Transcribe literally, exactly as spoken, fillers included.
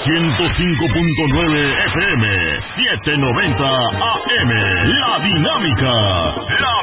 ciento cinco punto nueve F M, setecientos noventa A M. La Dinámica, la